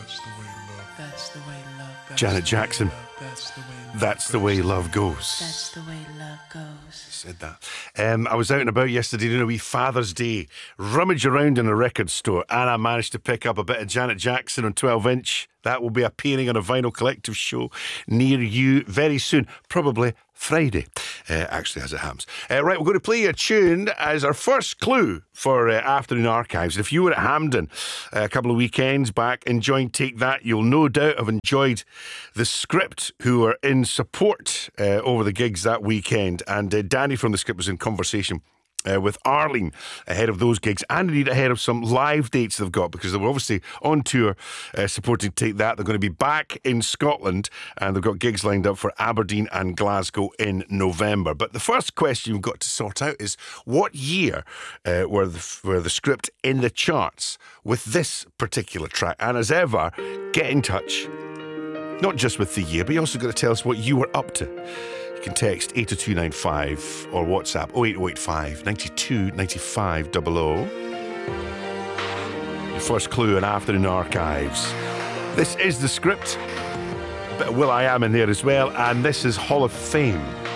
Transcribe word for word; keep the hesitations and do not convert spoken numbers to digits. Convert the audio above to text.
That's the way love goes. Janet Jackson. That's the way love That's the way love goes. That's the way love goes. Said that. Um, I was out and about yesterday doing a wee Father's Day rummage around in a record store, and I managed to pick up a bit of Janet Jackson on twelve inch. That will be appearing on a Vinyl Collective show near you very soon, probably Friday, uh, actually, as it happens. Uh, right, we're going to play a tune as our first clue for uh, Afternoon Archives. If you were at Hampden uh, a couple of weekends back enjoying Take That, you'll no doubt have enjoyed The Script, who are in support uh, over the gigs that weekend. And uh, Danny from The Script was in conversation Uh, with Arlene ahead of those gigs, and indeed ahead of some live dates they've got, because they were obviously on tour uh, supporting Take That. They're going to be back in Scotland, and they've got gigs lined up for Aberdeen and Glasgow in November. But the first question you've got to sort out is, what year uh, were, the, were the Script in the charts with this particular track? And as ever, get in touch, not just with the year, but you also got to tell us what you were up to. You can text eight oh two nine five or WhatsApp oh eight oh eight five, nine two nine five double oh. Your first clue in Afternoon Archives. This is The Script. A bit of Will I Am in there as well, and this is Hall of Fame.